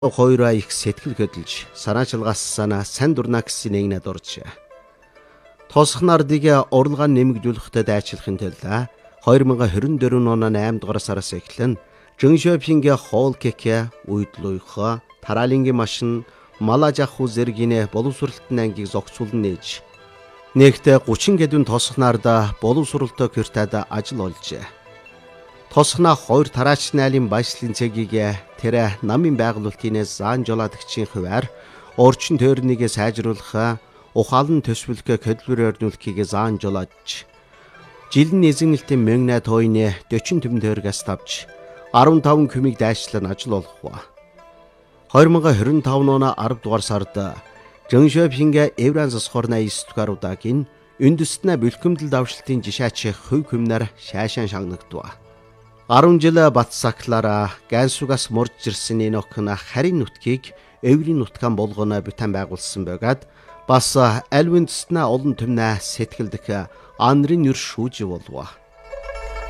Хоёроо их сэтгэл хөдлөж, санаачилгаас санаа сайн дурна гэсэн нэгнэд орж. Тосх нардыг урлагаа нэмэгдүүлэхтэй дайчлахын тулд 2024 оны 8 дугаар сараас эхлэн Жөншөпингийн хоол кекэ үйдлույхо тараалингийн машин Малажаху зэргийн боловсролтын ангийг зохицуулан нээж нэгтээ 30 гэдвэн тосх нарда боловсролтой квартад ажил олжээ. Тосхна 2 тараачны айлын баяслалын цэгийг тэр намын байгуулалтын заан жолоодөгчийн хуваар орчин тойрныг сайжруулах ухаалан төсвөлгөө хөдөлмөр өрнүүлэхийг заан жолоодж жилийн эзэнэлтийн мөнгө тойны 40 төмөн тойргоос тавж 15 хүмийг дайшлан ажил олох. 2025 оны 10 дугаар сард Жөншөпингийн Евранс сохорны 9 дугаар удаагийн үндэстнэ бэлхэмдэл давшилтын жишаач хөв хүмнэр шаашаан шагнагдав. 10 жил бат саклаараа гайсугаас морж ирсэн Энохна харин нутгийг Эврийн нутгаан болгоно бүтэн байгуулсан байгаад бас аль үндэстнэ олон түмнэ сэтгэлдэх анрын нэр шүүж болов.